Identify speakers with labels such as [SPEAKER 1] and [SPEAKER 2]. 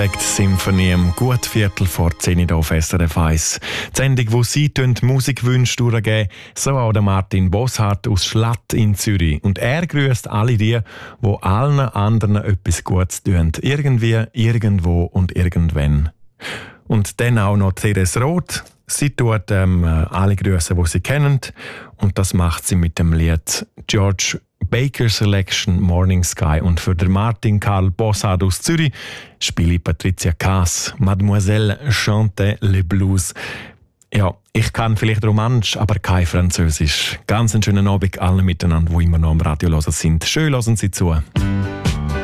[SPEAKER 1] Symphonie am gut Viertel vor 10 Uhr auf SRF 1. Die Sendung, wo Sie Musikwünsche durchgeben, so auch der Martin Bosshardt aus Schlatt in Zürich. Und er grüßt alle die allen anderen etwas Gutes tun. Irgendwie, irgendwo und irgendwann. Und dann auch noch Therese Roth. Sie tut alle Grüße, die sie kennen. Und das macht sie mit dem Lied George Baker Selection Morning Sky. Und für den Martin Karl Bosshardt aus Zürich spiele ich Patricia Kaas, Mademoiselle chante le blues. Ja, ich kann vielleicht Romanisch, aber kein Französisch. Ganz einen schönen Abend allen miteinander, die immer noch am Radio hören sind. Schön hören Sie zu.